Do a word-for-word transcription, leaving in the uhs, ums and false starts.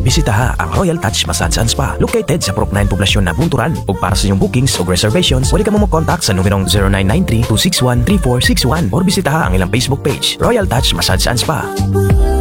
bisitaha ang Royal Touch Massage and Spa located sa Purok nine poblasyon na Bunturan. Ug para sa inyong bookings o reservations, pwede ka mo mag-contact sa numerong zero nine nine three two six one three four six one or bisitaha ang ilang Facebook page, Royal Touch Massage and Spa.